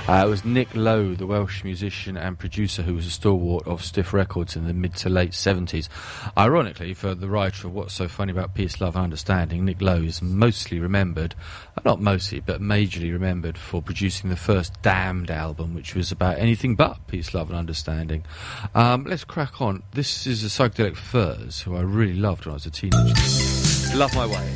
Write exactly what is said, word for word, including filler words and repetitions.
Uh, it was Nick Lowe, the Welsh musician and producer who was a stalwart of Stiff Records in the mid to late seventies. Ironically, for the writer of What's So Funny About Peace, Love and Understanding, Nick Lowe is mostly remembered, not mostly, but majorly remembered for producing the first Damned album, which was about anything but peace, love and understanding. Um, let's crack on. This is a Psychedelic Furs, who I really loved when I was a teenager. Love My Way.